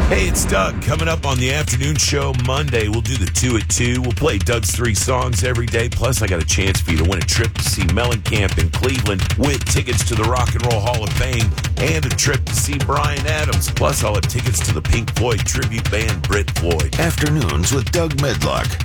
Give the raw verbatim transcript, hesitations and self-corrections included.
Hey, it's Doug. Coming up on the afternoon show Monday, we'll do the two at two. We'll play Doug's three songs every day. Plus, I got a chance for you to win a trip to see Mellencamp in Cleveland with tickets to the Rock and Roll Hall of Fame and a trip to see Bryan Adams. Plus, I'll have tickets to the Pink Floyd tribute band Brit Floyd. Afternoons with Doug Medlock.